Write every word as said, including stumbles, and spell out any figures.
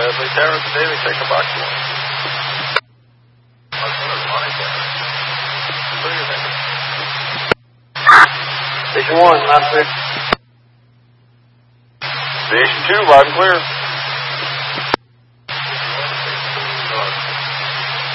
they tear it today, they take a box one. Station one, loud and clear. Station two, loud and clear.